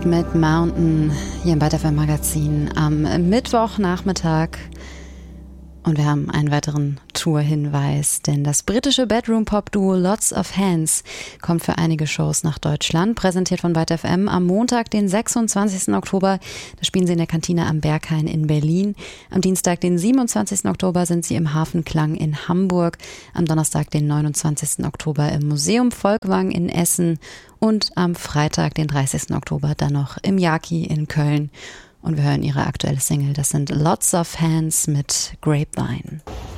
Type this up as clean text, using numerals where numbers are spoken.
Street mit Mountain hier im ByteFM Magazin am Mittwochnachmittag. Und wir haben einen weiteren Tour-Hinweis, denn das britische Bedroom-Pop-Duo Lots of Hands kommt für einige Shows nach Deutschland, präsentiert von ByteFM am Montag, den 26. Oktober. Da spielen sie in der Kantine am Berghain in Berlin. Am Dienstag, den 27. Oktober, sind sie im Hafenklang in Hamburg. Am Donnerstag, den 29. Oktober, im Museum Volkwang in Essen. Und am Freitag, den 30. Oktober, dann noch im Yaki in Köln. Und wir hören ihre aktuelle Single. Das sind Lots of Hands mit Grapevine.